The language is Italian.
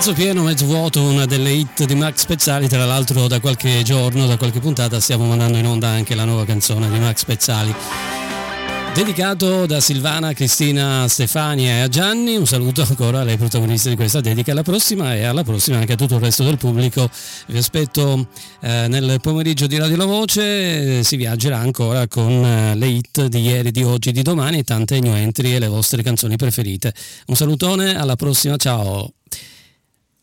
Mezzo pieno, mezzo vuoto, una delle hit di Max Pezzali. Tra l'altro da qualche giorno, da qualche puntata stiamo mandando in onda anche la nuova canzone di Max Pezzali, dedicato da Silvana, Cristina, Stefania e a Gianni. Un saluto ancora alle protagoniste di questa dedica, alla prossima, e alla prossima anche a tutto il resto del pubblico. Vi aspetto nel pomeriggio di Radio La Voce. Si viaggerà ancora con le hit di ieri, di oggi, di domani, e tante new entry e le vostre canzoni preferite. Un salutone, alla prossima, ciao.